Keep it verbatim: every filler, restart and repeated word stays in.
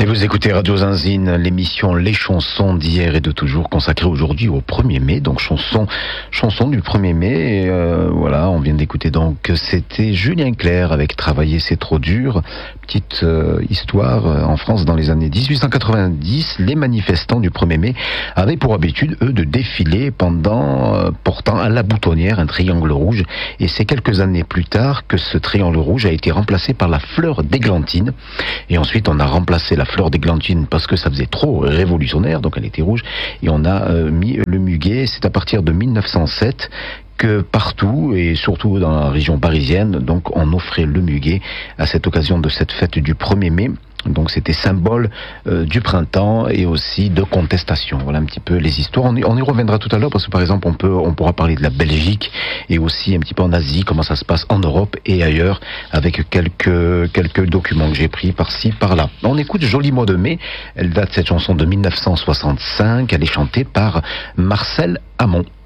vous écoutez Radio Zinzine, l'émission Les chansons d'hier et de toujours, consacrée aujourd'hui au premier mai, donc chanson, chanson du premier mai, et euh, voilà, on vient d'écouter donc, c'était Julien Clerc avec Travailler c'est trop dur. Petite euh, histoire, en France dans les années dix-huit cent quatre-vingt-dix, les manifestants du premier mai avaient pour habitude, eux, de défiler pendant, euh, portant à la boutonnière un triangle rouge, et c'est quelques années plus tard que ce triangle rouge a été remplacé par la fleur d'églantine, et ensuite on a remplacé la fleur d'églantine parce que ça faisait trop révolutionnaire, donc elle était rouge, et on a euh, mis le muguet. C'est à partir de mille neuf cent sept que partout, et surtout dans la région parisienne, donc on offrait le muguet à cette occasion de cette fête du premier mai. Donc c'était symbole euh, du printemps et aussi de contestation. Voilà un petit peu les histoires. On y, on y reviendra tout à l'heure parce que par exemple on peut, on pourra parler de la Belgique et aussi un petit peu en Asie, comment ça se passe en Europe et ailleurs, avec quelques quelques documents que j'ai pris par-ci par-là. On écoute Joli mois de mai. Elle date, cette chanson, de mille neuf cent soixante-cinq. Elle est chantée par Marcel Amont.